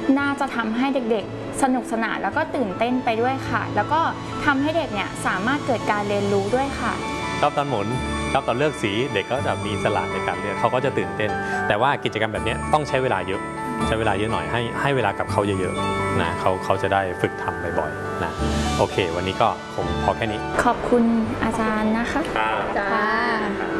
น่าจะทำให้เด็กๆสนุกสนานแล้วก็ตื่นเต้นไปด้วยค่ะแล้วก็ทำให้เด็กเนี่ยสามารถเกิดการเรียนรู้ด้วยค่ะชอบตอนหมุนชอบตอนเลือกสีเด็กก็จะมีอิสระในการเลือกเขาก็จะตื่นเต้นแต่ว่ากิจกรรมแบบนี้ต้องใช้เวลาเยอะหน่อยให้เวลากับเขาเยอะๆนะเขาจะได้ฝึกทำบ่อยๆนะโอเควันนี้ก็คงพอแค่นี้ขอบคุณอาจารย์นะคะจ้า